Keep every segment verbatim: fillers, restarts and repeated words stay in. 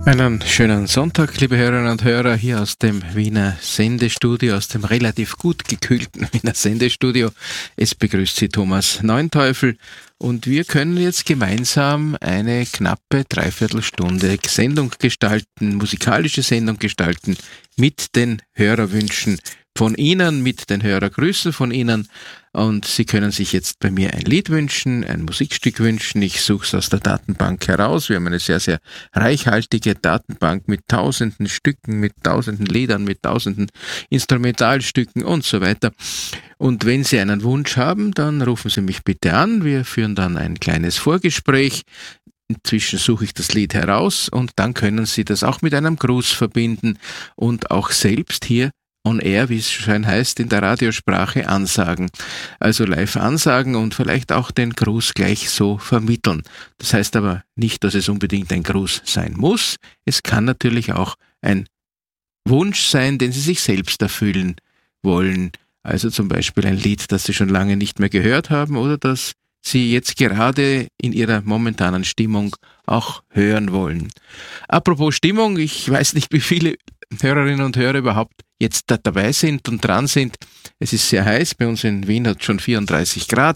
Einen schönen Sonntag, liebe Hörerinnen und Hörer, hier aus dem Wiener Sendestudio, aus dem relativ gut gekühlten Wiener Sendestudio. Es begrüßt Sie Thomas Neunteufel und wir können jetzt gemeinsam eine knappe Dreiviertelstunde Sendung gestalten, musikalische Sendung gestalten mit den Hörerwünschen von Ihnen, mit den Hörergrüßen von Ihnen. Und Sie können sich jetzt bei mir ein Lied wünschen, ein Musikstück wünschen. Ich suche es aus der Datenbank heraus. Wir haben eine sehr, sehr reichhaltige Datenbank mit tausenden Stücken, mit tausenden Liedern, mit tausenden Instrumentalstücken und so weiter. Und wenn Sie einen Wunsch haben, dann rufen Sie mich bitte an. Wir führen dann ein kleines Vorgespräch. Inzwischen suche ich das Lied heraus und dann können Sie das auch mit einem Gruß verbinden und auch selbst hier on air, wie es schön heißt, in der Radiosprache ansagen. Also live ansagen und vielleicht auch den Gruß gleich so vermitteln. Das heißt aber nicht, dass es unbedingt ein Gruß sein muss. Es kann natürlich auch ein Wunsch sein, den Sie sich selbst erfüllen wollen. Also zum Beispiel ein Lied, das Sie schon lange nicht mehr gehört haben oder das Sie jetzt gerade in Ihrer momentanen Stimmung auch hören wollen. Apropos Stimmung, ich weiß nicht, wie viele Hörerinnen und Hörer überhaupt jetzt da dabei sind und dran sind. Es ist sehr heiß, bei uns in Wien hat es schon vierunddreißig Grad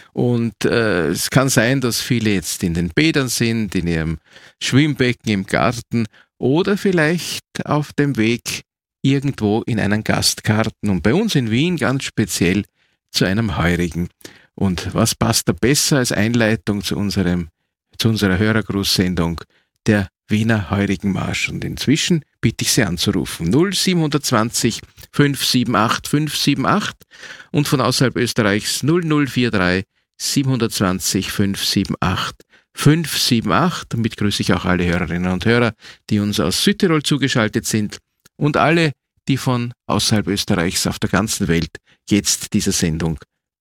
und äh, es kann sein, dass viele jetzt in den Bädern sind, in ihrem Schwimmbecken, im Garten oder vielleicht auf dem Weg irgendwo in einen Gastgarten und bei uns in Wien ganz speziell zu einem Heurigen. Und was passt da besser als Einleitung zu unserem, zu unserer Hörergrußsendung? Der Wiener Heurigenmarsch. Und inzwischen bitte ich Sie anzurufen. null sieben zwei null fünf sieben acht fünf sieben acht und von außerhalb Österreichs null null vier drei sieben zwei null fünf sieben acht fünf sieben acht. Damit grüße ich auch alle Hörerinnen und Hörer, die uns aus Südtirol zugeschaltet sind und alle, die von außerhalb Österreichs auf der ganzen Welt jetzt diese Sendung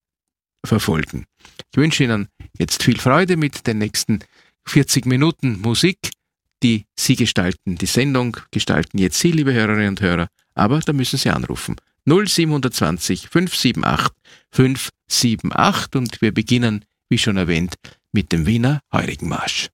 verfolgen. Ich wünsche Ihnen jetzt viel Freude mit den nächsten vierzig Minuten Musik, die Sie gestalten. Die Sendung gestalten jetzt Sie, liebe Hörerinnen und Hörer, aber da müssen Sie anrufen. null sieben zwei null fünf sieben acht fünf sieben acht und wir beginnen, wie schon erwähnt, mit dem Wiener Heurigenmarsch.